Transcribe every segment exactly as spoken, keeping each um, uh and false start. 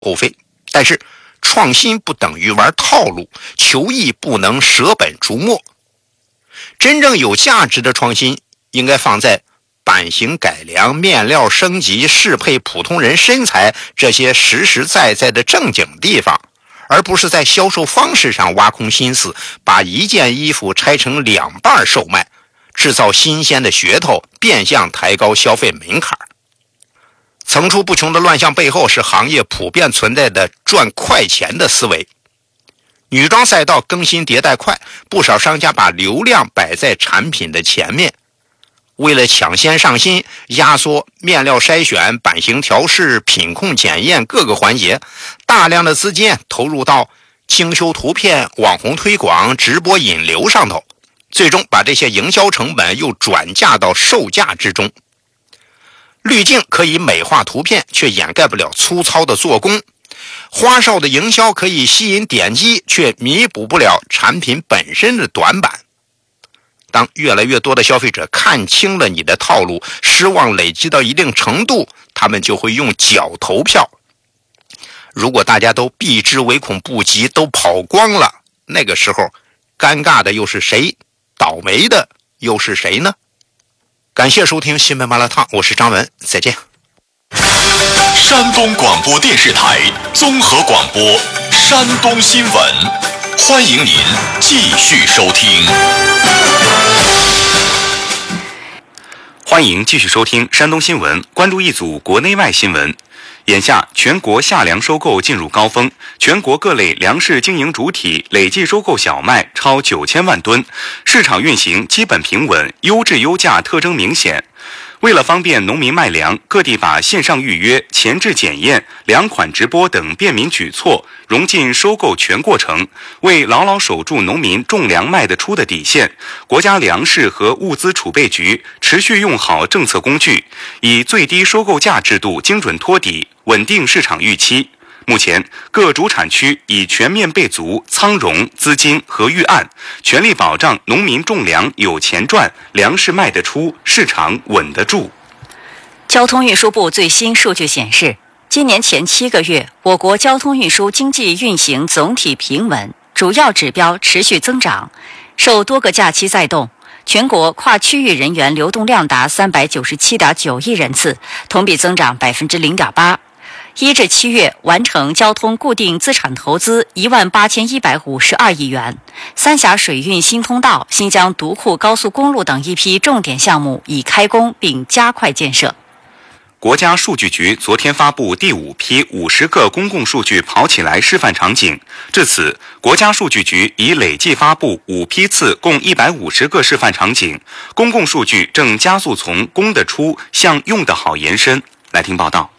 厚非。但是创新不等于玩套路，求异不能舍本逐末。真正有价值的创新应该放在版型改良、面料升级、适配普通人身材这些实实在在的正经地方，而不是在销售方式上挖空心思，把一件衣服拆成两半售卖，制造新鲜的噱头，变相抬高消费门槛。层出不穷的乱象背后是行业普遍存在的赚快钱的思维。女装赛道更新迭代快，不少商家把流量摆在产品的前面，为了抢先上新，压缩面料筛选、版型调试、品控检验各个环节，大量的资金投入到精修图片、网红推广、直播引流上头，最终把这些营销成本又转嫁到售价之中。滤镜可以美化图片，却掩盖不了粗糙的做工；花哨的营销可以吸引点击，却弥补不了产品本身的短板。当越来越多的消费者看清了你的套路，失望累积到一定程度，他们就会用脚投票。如果大家都避之唯恐不及，都跑光了，那个时候尴尬的又是谁？倒霉的又是谁呢？感谢收听新闻麻辣烫，我是张文，再见。 山东广播电视台综合广播山东新闻，欢迎您继续收听。 欢迎继续收听山东新闻，关注一组国内外新闻。眼下全国夏粮收购进入高峰，全国各类粮食经营主体累计收购小麦超九千万吨，市场运行基本平稳，优质优价特征明显。为了方便农民卖粮，各地把线上预约、前置检验、粮款直播等便民举措融进收购全过程，为牢牢守住农民种粮卖得出的底线，国家粮食和物资储备局持续用好政策工具，以最低收购价制度精准托底，稳定市场预期。目前，各主产区已全面备足仓容、资金和预案，全力保障农民种粮有钱赚，粮食卖得出，市场稳得住。 交通运输部最新数据显示，今年前七个月，我国交通运输经济运行总体平稳，主要指标持续增长。受多个假期带动，全国跨区域人员流动量达三百九十七点九亿人次，同比增长百分之零点八。一至七月完成交通固定资产投资一万八千一百五十二亿元，三峡水运新通道、新疆独库高速公路等一批重点项目已开工并加快建设。 国家数据局昨天发布第五批五十个公共数据跑起来示范场景，至此，国家数据局已累计发布五批次共一百五十个示范场景，公共数据正加速从供得出向用得好延伸。来听报道。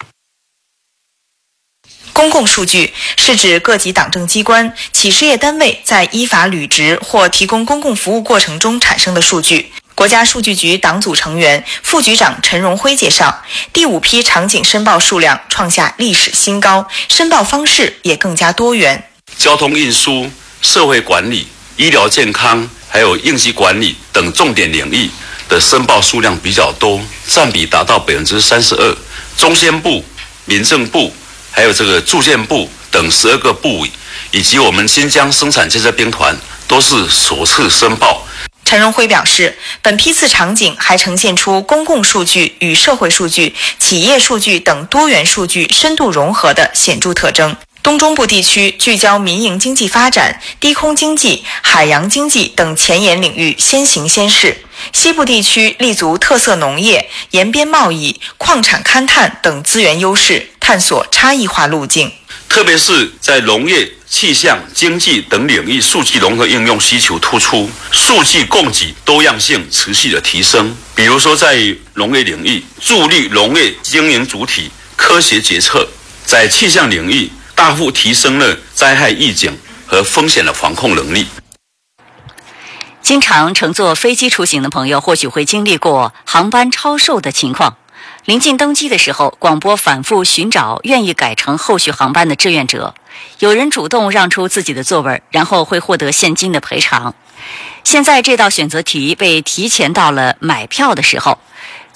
公共数据是指各级党政机关、企事业单位在依法履职或提供公共服务过程中产生的数据。国家数据局党组成员、副局长陈荣辉介绍，第五批场景申报数量创下历史新高，申报方式也更加多元。 交通运输、社会管理、医疗健康，还有应急管理等重点领域的申报数量比较多，占比达到百分之三十二。中宣部、民政部还有这个住建部等十二个部委，以及我们新疆生产建设兵团都是首次申报。 陈荣辉表示，本批次场景还呈现出公共数据与社会数据、企业数据等多元数据深度融合的显著特征。东中部地区聚焦民营经济发展、低空经济、海洋经济等前沿领域先行先试；西部地区立足特色农业、沿边贸易、矿产勘探等资源优势，探索差异化路径。 特别是在农业、气象、经济等领域，数据融合应用需求突出，数据供给多样性持续的提升。比如说，在农业领域，助力农业经营主体科学决策；在气象领域，大幅提升了灾害预警和风险的防控能力。 经常乘坐飞机出行的朋友或许会经历过航班超售的情况。临近登机的时候，广播反复寻找愿意改乘后续航班的志愿者，有人主动让出自己的座位，然后会获得现金的赔偿。现在这道选择题被提前到了买票的时候，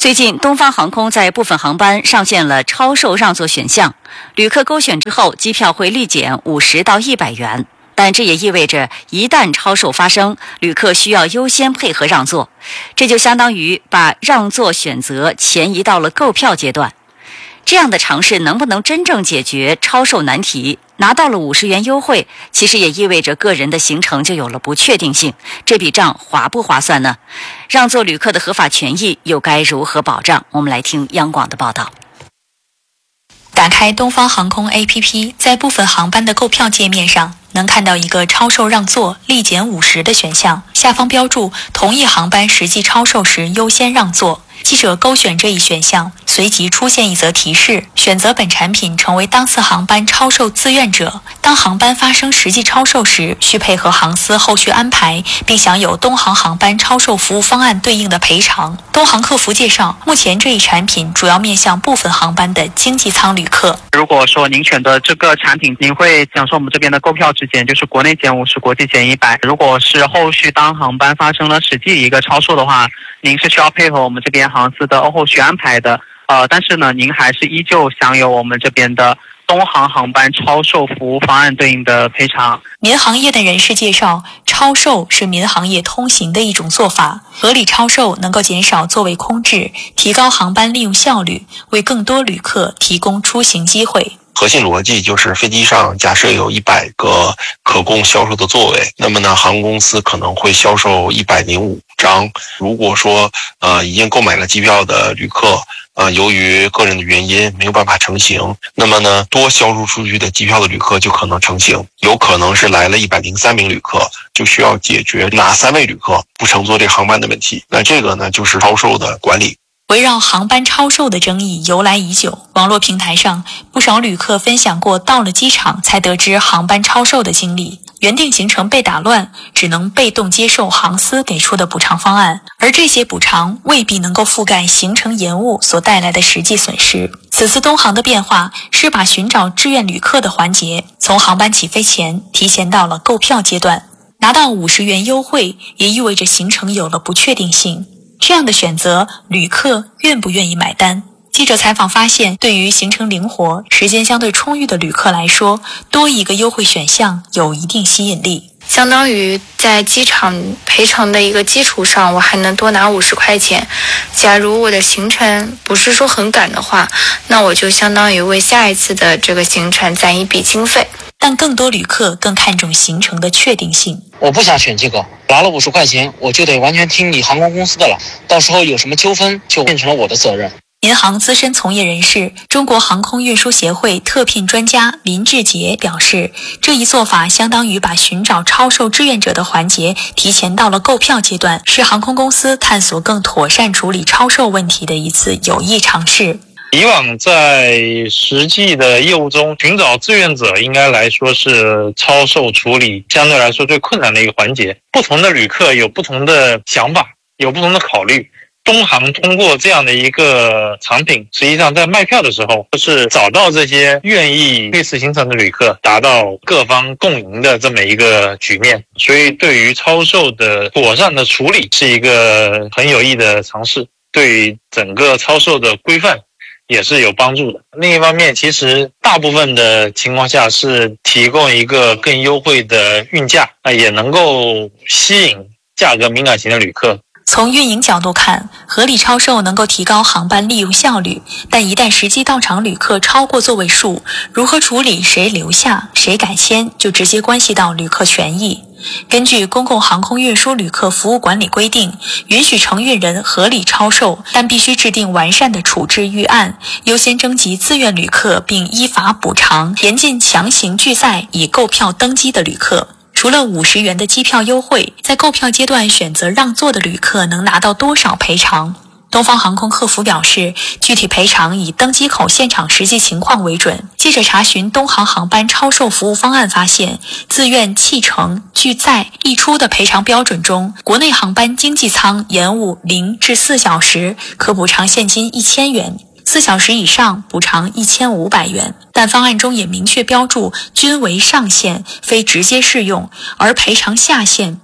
最近，东方航空在部分航班上线了超售让座选项，旅客勾选之后，机票会立减五十到一百元。但这也意味着，一旦超售发生，旅客需要优先配合让座，这就相当于把让座选择前移到了购票阶段。这样的尝试能不能真正解决超售难题？拿到了五十元优惠，其实也意味着个人的行程就有了不确定性，这笔账划不划算呢？让座旅客的合法权益又该如何保障？我们来听央广的报道。 打开东方航空 A P P， 在部分航班的购票界面上，能看到一个超售让座立减五十的选项，下方标注同一航班实际超售时优先让座。记者勾选这一选项，随即出现一则提示：选择本产品成为当次航班超售自愿者，当航班发生实际超售时，需配合航司后续安排，并享有东航航班超售服务方案对应的赔偿。东航客服介绍，目前这一产品主要面向部分航班的经济舱旅客。 如果说您选择这个产品，您会享受我们这边的购票之间，就是国内减五十，国际减一百。如果是后续当航班发生了实际一个超售的话，您是需要配合我们这边航司的后续安排的。呃，但是呢，您还是依旧享有我们这边的东航航班超售服务方案对应的赔偿。 民航业的人士介绍，超售是民航业通行的一种做法，合理超售能够减少座位空置，提高航班利用效率，为更多旅客提供出行机会。 核心逻辑就是飞机上假设有一百个可供销售的座位，那么呢，航空公司可能会销售一百零五张。如果说呃已经购买了机票的旅客，呃由于个人的原因没有办法成行，那么呢，多销售出去的机票的旅客就可能成行。有可能是来了一百零三名旅客，就需要解决哪三位旅客不乘坐这航班的问题。那这个呢，就是超售的管理。 围绕航班超售的争议由来已久，网络平台上不少旅客分享过到了机场才得知航班超售的经历，原定行程被打乱，只能被动接受航司给出的补偿方案，而这些补偿未必能够覆盖行程延误所带来的实际损失。此次东航的变化是把寻找志愿旅客的环节从航班起飞前提前到了购票阶段，拿到五十元优惠也意味着行程有了不确定性。这样的选择，旅客愿不愿意买单？记者采访发现，对于行程灵活、时间相对充裕的旅客来说，多一个优惠选项有一定吸引力。 相当于在机场赔偿的一个基础上，我还能多拿五十块钱。假如我的行程不是说很赶的话，那我就相当于为下一次的这个行程攒一笔经费。 但更多旅客更看重行程的确定性。 我不想选这个，拿了五十块钱，我就得完全听你航空公司的了，到时候有什么纠纷就变成了我的责任。 民航资深从业人士、中国航空运输协会特聘专家林志杰表示，这一做法相当于把寻找超售志愿者的环节提前到了购票阶段，是航空公司探索更妥善处理超售问题的一次有益尝试。 以往在实际的业务中，寻找志愿者应该来说是超售处理相对来说最困难的一个环节。不同的旅客有不同的想法，有不同的考虑。东航通过这样的一个产品，实际上在卖票的时候，是找到这些愿意类似行程的旅客，达到各方共赢的这么一个局面。所以对于超售的妥善的处理是一个很有益的尝试，对于整个超售的规范也是有帮助的。另一方面，其实大部分的情况下是提供一个更优惠的运价，也能够吸引价格敏感型的旅客。 从运营角度看，合理超售能够提高航班利用效率，但一旦实际到场旅客超过座位数，如何处理谁留下谁改签，就直接关系到旅客权益。根据公共航空运输旅客服务管理规定，允许承运人合理超售，但必须制定完善的处置预案，优先征集自愿旅客并依法补偿，严禁强行拒载已购票登机的旅客。除了五十元的机票优惠，在购票阶段选择让座的旅客能拿到多少赔偿？东方航空客服表示，具体赔偿以登机口现场实际情况为准。记者查询东航航班超售服务方案发现，自愿弃乘、拒载、溢出的赔偿标准中，国内航班经济舱延误零至四小时可补偿现金一千元。四小时以上补偿一千五百元，但方案中也明确标注均为上限，非直接适用，而赔偿下限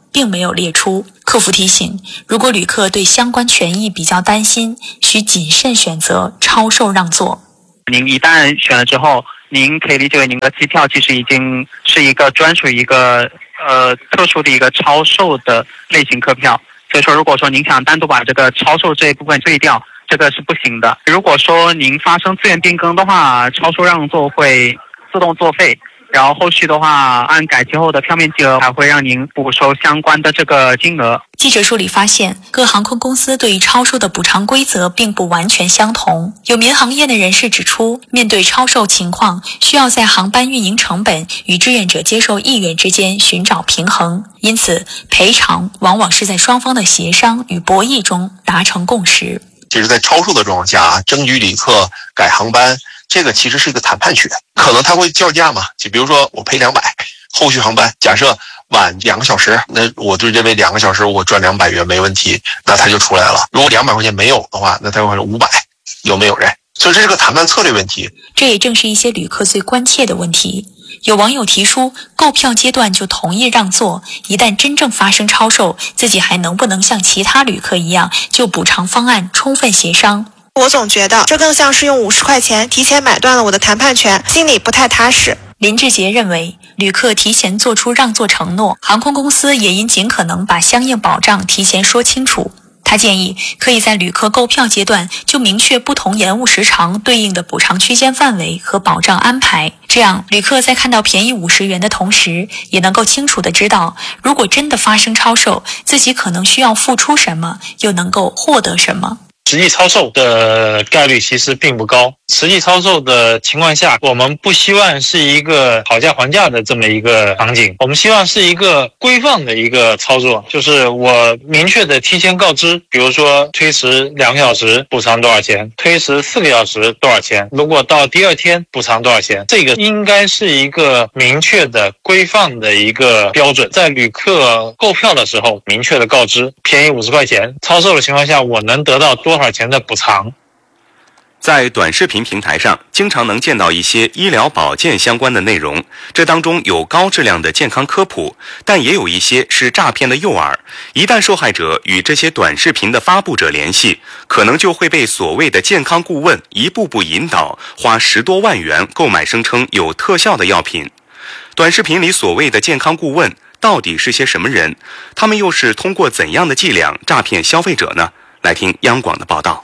并没有列出。客服提醒，如果旅客对相关权益比较担心，需谨慎选择超售让座。 您一旦选了之后，您可以理解为您的机票其实已经是一个专属于一个呃特殊的一个超售的类型客票，所以说如果说您想单独把这个超售这一部分退掉，这个是不行的。如果说您发生自愿变更的话，超售让座会自动作废，然后后续的话按改期后的票面金额还会让您补收相关的这个金额。 记者梳理发现，各航空公司对于超售的补偿规则并不完全相同。有民航业的人士指出，面对超售情况，需要在航班运营成本与志愿者接受意愿之间寻找平衡，因此赔偿往往是在双方的协商与博弈中达成共识。 其实在超售的状况下，争取旅客改航班，这个其实是一个谈判权，可能他会叫价嘛，就比如说我赔两百，后续航班假设晚两个小时，那我就认为两个小时我赚两百元没问题，那他就出来了。如果两百块钱没有的话，那他会说五百，有没有人？所以这是个谈判策略问题。 这也正是一些旅客最关切的问题。有网友提出，购票阶段就同意让座，一旦真正发生超售，自己还能不能像其他旅客一样，就补偿方案充分协商？ 我总觉得这更像是用五十块钱提前买断了我的谈判权，心里不太踏实。 林志杰认为，旅客提前做出让座承诺，航空公司也应尽可能把相应保障提前说清楚。他建议可以在旅客购票阶段就明确不同延误时长对应的补偿区间范围和保障安排，这样旅客在看到便宜五十元的同时，也能够清楚地知道，如果真的发生超售，自己可能需要付出什么，又能够获得什么。 实际超售的概率其实并不高。实际超售的情况下，我们不希望是一个讨价还价的这么一个场景，我们希望是一个规范的一个操作，就是我明确的提前告知，比如说推迟两个小时补偿多少钱，推迟四个小时多少钱，如果到第二天补偿多少钱，这个应该是一个明确的规范的一个标准。在旅客购票的时候明确的告知，便宜五十块钱，超售的情况下我能得到多少钱的补偿。 在短视频平台上，经常能见到一些医疗保健相关的内容，这当中有高质量的健康科普，但也有一些是诈骗的诱饵。一旦受害者与这些短视频的发布者联系，可能就会被所谓的健康顾问一步步引导，花十多万元购买声称有特效的药品。短视频里所谓的健康顾问到底是些什么人？他们又是通过怎样的伎俩诈骗消费者呢？来听央广的报道。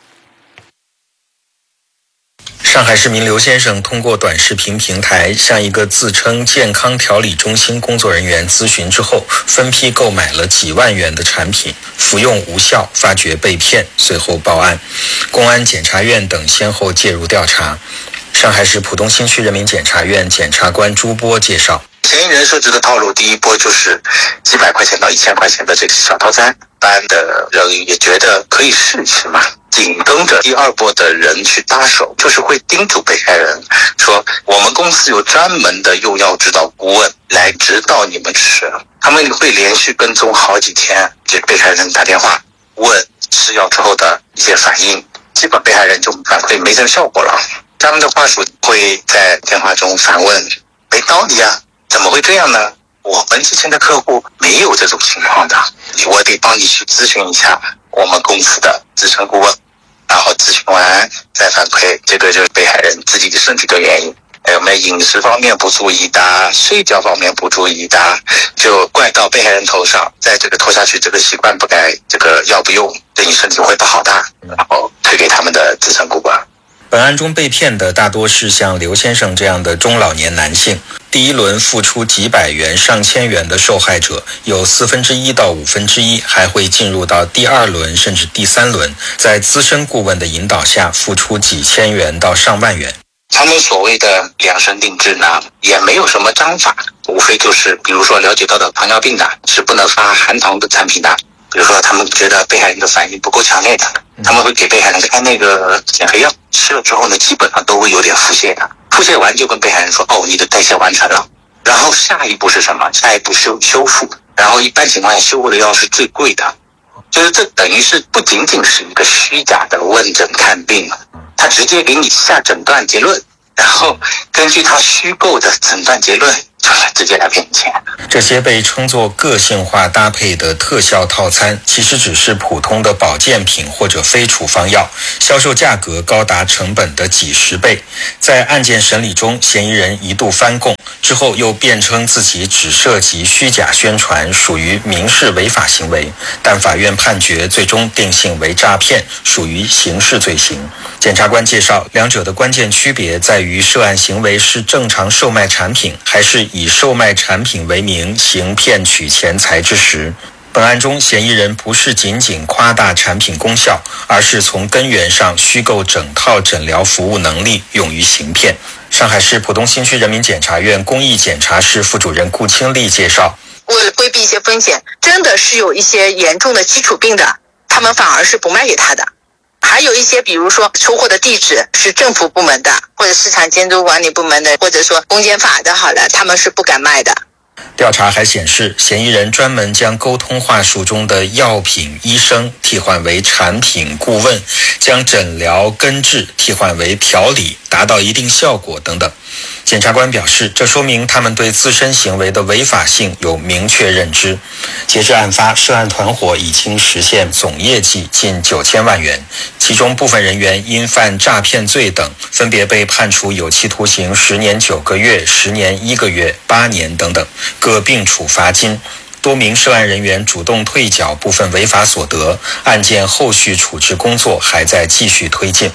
上海市民刘先生通过短视频平台向一个自称健康调理中心工作人员咨询之后，分批购买了几万元的产品，服用无效，发觉被骗，随后报案。公安、检察院等先后介入调查。上海市浦东新区人民检察院检察官朱波介绍， 嫌疑人设置的套路，第一波就是几百块钱到一千块钱的这个小套餐，一般的人也觉得可以试试嘛。紧跟着第二波的人去搭手，就是会叮嘱被害人说，我们公司有专门的用药指导顾问来指导你们吃，他们会连续跟踪好几天，给被害人打电话问吃药之后的一些反应，基本被害人就反馈没什么效果了。他们的话术会在电话中反问，没道理啊，怎么会这样呢？我们之前的客户没有这种情况的，我得帮你去咨询一下我们公司的资深顾问，然后咨询完再反馈，这个就是被害人自己的身体的原因，还有没有饮食方面不注意的，睡觉方面不注意的，就怪到被害人头上，在这个拖下去这个习惯不改，这个药不用，对你身体会不好的，然后推给他们的资深顾问。 本案中被骗的大多是像刘先生这样的中老年男性。第一轮付出几百元、上千元的受害者，有四分之一到五分之一还会进入到第二轮甚至第三轮，在资深顾问的引导下付出几千元到上万元。 他们所谓的量身定制呢，也没有什么章法，无非就是比如说了解到的糖尿病的是不能发含糖的产品的，比如说他们觉得被害人的反应不够强烈的，他们会给被害人开那个减肥药，吃了之后呢，基本上都会有点腹泻的，腹泻完就跟被害人说，哦，你的代谢完成了，然后下一步是什么？下一步修修复，然后一般情况下修复的药是最贵的，就是这等于是不仅仅是一个虚假的问诊看病，他直接给你下诊断结论，然后根据他虚构的诊断结论就是直接来骗你钱。 这些被称作个性化搭配的特效套餐，其实只是普通的保健品或者非处方药，销售价格高达成本的几十倍。在案件审理中，嫌疑人一度翻供，之后又辩称自己只涉及虚假宣传，属于民事违法行为，但法院判决最终定性为诈骗，属于刑事罪行。检察官介绍，两者的关键区别在于涉案行为是正常售卖产品，还是以售卖产品为名行骗取钱财之实。本案中，嫌疑人不是仅仅夸大产品功效，而是从根源上虚构整套诊疗服务能力，用于行骗。上海市浦东新区人民检察院公益检察室副主任顾清丽介绍， 为了规避一些风险，真的是有一些严重的基础病的，他们反而是不卖给他的。还有一些比如说出货的地址是政府部门的，或者市场监督管理部门的，或者说公检法的，好了，他们是不敢卖的。 调查还显示，嫌疑人专门将沟通话术中的药品医生替换为产品顾问，将诊疗根治替换为调理，达到一定效果等等。检察官表示，这说明他们对自身行为的违法性有明确认知。截至案发，涉案团伙已经实现总业绩近九千万元，其中部分人员因犯诈骗罪等，分别被判处有期徒刑十年九个月、十年一个月、八年等等，各并处罚金。多名涉案人员主动退缴部分违法所得，案件后续处置工作还在继续推进。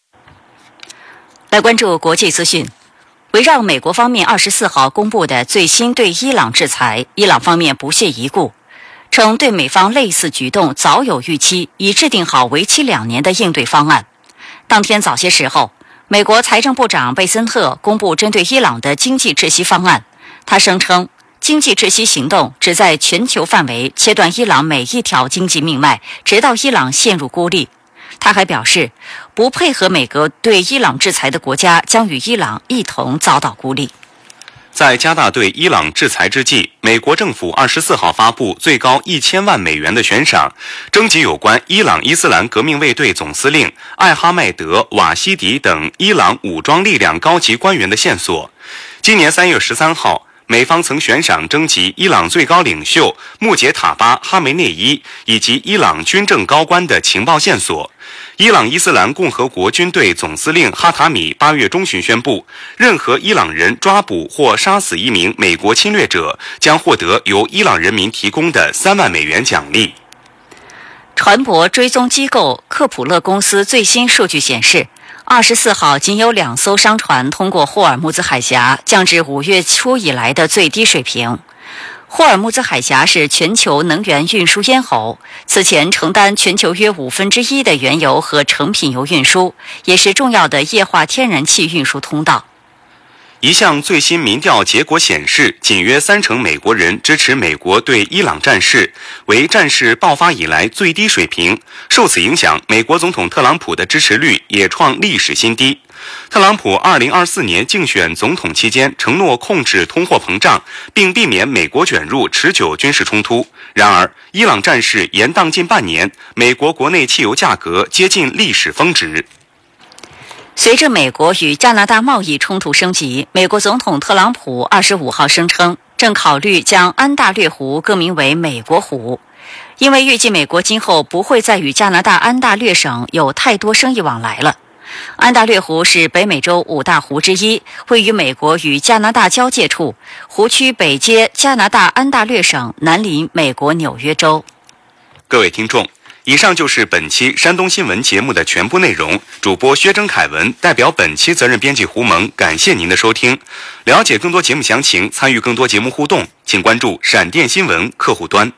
来关注国际资讯。围绕美国方面二十四号公布的最新对伊朗制裁，伊朗方面不屑一顾，称对美方类似举动早有预期，已制定好为期两年的应对方案。当天早些时候，美国财政部长贝森特公布针对伊朗的经济窒息方案。他声称，经济窒息行动旨在全球范围切断伊朗每一条经济命脉，直到伊朗陷入孤立。他还表示，不配合美国对伊朗制裁的国家将与伊朗一同遭到孤立。 在加大对伊朗制裁之际，美国政府二十四号发布最高一千万美元的悬赏，征集有关伊朗伊斯兰革命卫队总司令艾哈迈德·瓦希迪等伊朗武装力量高级官员的线索。今年三月十三号，美方曾悬赏征集伊朗最高领袖穆杰塔巴·哈梅内伊以及伊朗军政高官的情报线索。伊朗伊斯兰共和国军队总司令哈塔米八月中旬宣布，任何伊朗人抓捕或杀死一名美国侵略者，将获得由伊朗人民提供的三万美元奖励。 船舶追踪机构克普勒公司最新数据显示，二十四号仅有两艘商船通过霍尔木兹海峡，降至五月初以来的最低水平。霍尔木兹海峡是全球能源运输咽喉，此前承担全球约五分之一的原油和成品油运输，也是重要的液化天然气运输通道。 一项最新民调结果显示，仅约三成美国人支持美国对伊朗战事，为战事爆发以来最低水平。受此影响，美国总统特朗普的支持率也创历史新低。特朗普二零二四年竞选总统期间承诺控制通货膨胀，并避免美国卷入持久军事冲突。然而，伊朗战事延宕近半年，美国国内汽油价格接近历史峰值。 随着美国与加拿大贸易冲突升级，美国总统特朗普二十五号声称，正考虑将安大略湖更名为美国湖，因为预计美国今后不会再与加拿大安大略省有太多生意往来了。安大略湖是北美洲五大湖之一，位于美国与加拿大交界处，湖区北接加拿大安大略省，南临美国纽约州。 各位听众，以上就是本期山东新闻节目的全部内容。主播薛征凯文代表本期责任编辑胡蒙，感谢您的收听。了解更多节目详情，参与更多节目互动，请关注闪电新闻客户端。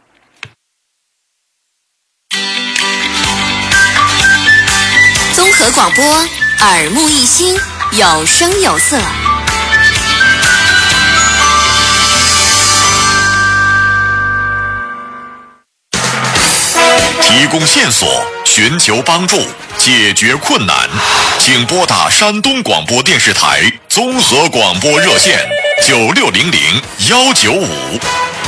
综合广播，耳目一新，有声有色。 提供线索，寻求帮助，解决困难，请拨打山东广播电视台综合广播热线九六零零幺九五。